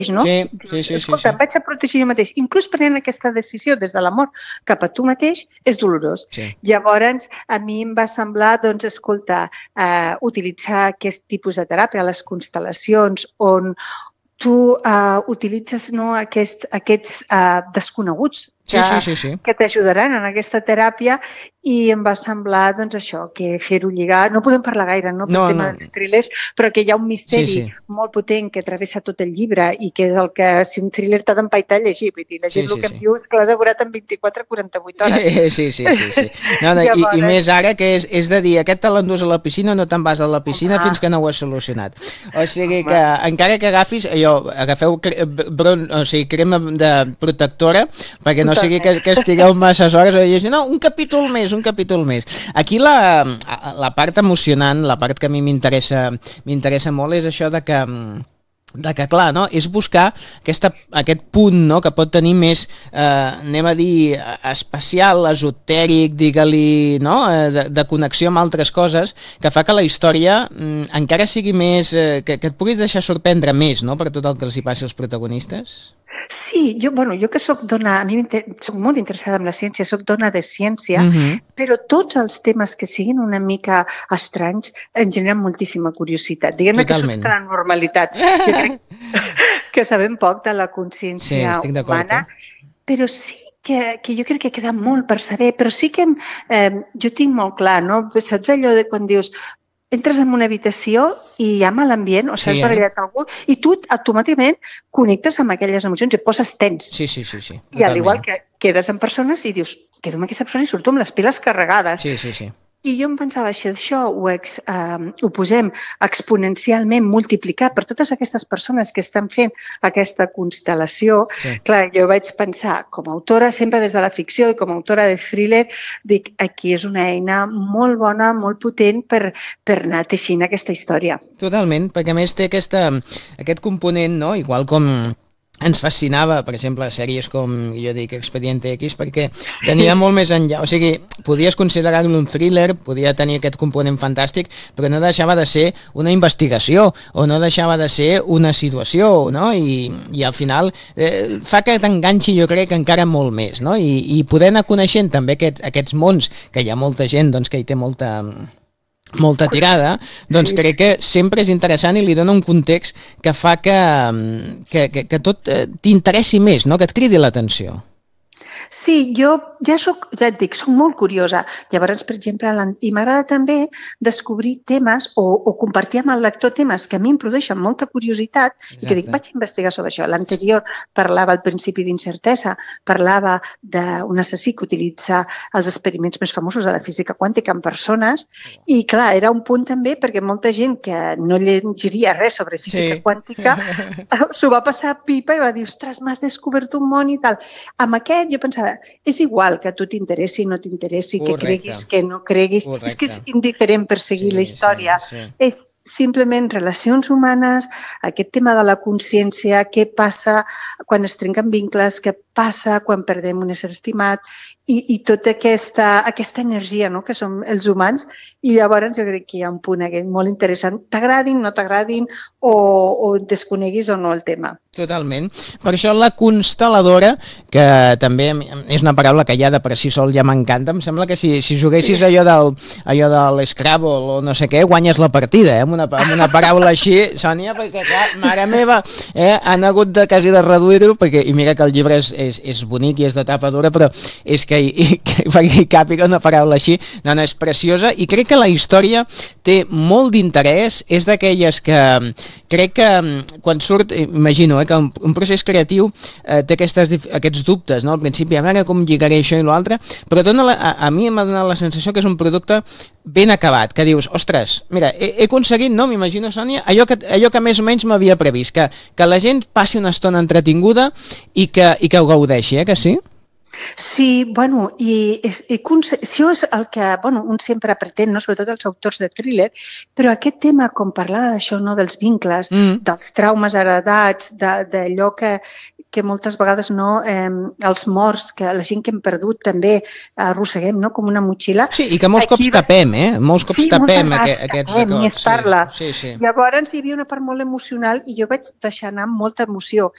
no? Sí. Escolta, em vaig a protegir jo mateix. Inclús prenent aquesta decisió des de l'amor cap a tu mateix és dolorós. Sí. Llavors, a mi em va semblar, doncs, escolta, utilitzar aquest tipus de teràpia, les constel·lacions, on tu utilitzes aquests desconeguts que t'ajudaran en aquesta teràpia, i em va semblar, doncs, això, que fer-ho lligar... No podem parlar gaire, no, pel tema dels thrillers, però que hi ha un misteri molt potent que travessa tot el llibre i que és el que, si un thriller t'ha d'empaitar a llegir, vull dir, la gent el que em diu és que l'ha devorat en 24-48 hores. Sí. I més ara, que és de dir, aquest te l'endús a la piscina, no te'n vas a la piscina fins que no ho has solucionat. O sigui que, encara que agafeu crema de protectora, perquè no sigui que estigueu masses hores a llegir, no, un capítol més. Aquí la part emocionant, la part que a mi m'interessa molt és això de que clar, no? És buscar aquest punt, no? Que pot tenir més, anem a dir, especial, esotèric, digue-li, no? De connexió amb altres coses, que fa que la història encara sigui més, que et puguis deixar sorprendre més, no? Per tot el que els hi passi als protagonistes. Sí, jo que soc dona, a mi soc molt interessada en la ciència, soc dona de ciència, però tots els temes que siguin una mica estranys em generen moltíssima curiositat. Diguem-ne que soc de la normalitat. Jo crec que sabem poc de la consciència humana, però sí que jo crec que queda molt per saber, però sí que jo tinc molt clar, no? Saps allò de quan dius entres en una habitació i hi ha mal ambient, o s'has barallat algú, i tu automàticament connectes amb aquelles emocions i poses tens. Sí. I al igual que quedes amb persones i dius, quedo amb aquesta persona i surto amb les piles carregades. Sí. I jo em pensava, si això ho posem exponencialment multiplicat per totes aquestes persones que estan fent aquesta constel·lació, clar, jo vaig pensar, com a autora, sempre des de la ficció i com a autora de thriller, dic, aquí és una eina molt bona, molt potent per anar teixint aquesta història. Totalment, perquè a més té aquest component, no? Igual com ens fascinava, per exemple, sèries com, jo dic, Expediente X, perquè tenia molt més enllà, o sigui, podies considerar-lo un thriller, podia tenir aquest component fantàstic, però no deixava de ser una investigació, o no deixava de ser una situació, no? I al final fa que t'enganxi, jo crec, encara molt més, no? I poder anar coneixent també aquests mons, que hi ha molta gent doncs, que hi té molta tirada, doncs crec que sempre és interessant i li dona un context que fa que tot t'interessi més, no? Que et cridi l'atenció. Sí, jo ja et dic, soc molt curiosa. Llavors, per exemple, i m'agrada també descobrir temes o compartir amb el lector temes que a mi em produeixen molta curiositat i que dic, vaig investigar sobre això. L'anterior parlava al principi d'incertesa, parlava d'un assassí que utilitza els experiments més famosos de la física quàntica en persones i, clar, era un punt també perquè molta gent que no llegiria res sobre física quàntica s'ho va passar a pipa i va dir, ostres, m'has descobert un món i tal. Amb aquest jo pensava, és igual que a tu t'interessi, no t'interessi, que creguis, que no creguis, és que és indiferent per seguir la història. És simplement relacions humanes, aquest tema de la consciència, què passa quan es trenquen vincles, què passa quan perdem un ésser estimat i tota aquesta energia, no?, que som els humans, i llavors jo crec que hi ha un punt molt interessant, t'agradin, no t'agradin, o desconeguis o no el tema. Totalment. Per això la constel·ladora, que també és una paraula que ja de per si sol ja m'encanta, em sembla que si juguessis allò de l'Scrabble o no sé què, guanyes la partida, amb una paraula així, Sònia, perquè clar, mare meva, han hagut de quasi de reduir-ho, i mira que el llibre és bonic i és de tapa dura, però és que hi càpiga una paraula així, no, és preciosa, i crec que la història té molt d'interès, és d'aquelles que crec que quan surt, imagino, que un procés creatiu té aquests dubtes, no? Al principi, a veure com lligaré això i l'altre, però a mi m'ha donat la sensació que és un producte ben acabat, que dius, ostres, mira, he aconseguit, no? M'imagino, Sònia, allò que més o menys m'havia previst, que la gent passi una estona entretinguda i que ho gaudeixi, que sí? Sí, bueno, i això és el que un sempre pretén, no? Sobretot els autors de thriller, però aquest tema, com parlava d'això, no? Dels vincles, dels traumes heredats, d'allò que moltes vegades els morts, que la gent que hem perdut també arrosseguem, no? Com una motxilla. Sí, i que molts cops tapem, molts cops tapem aquests records. Ni es parla. Llavors hi havia una part molt emocional i jo vaig deixar anar molta emoció.